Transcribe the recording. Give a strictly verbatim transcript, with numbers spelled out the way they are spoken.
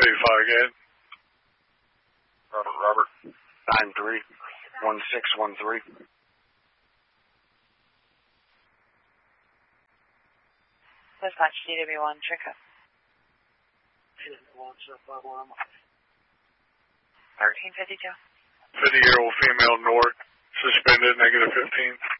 eight five again. Robert, Robert. nine three one six one three. Dispatch D W one, check up. thirteen fifty-two. fifty-year-old female north, suspended, negative fifteen.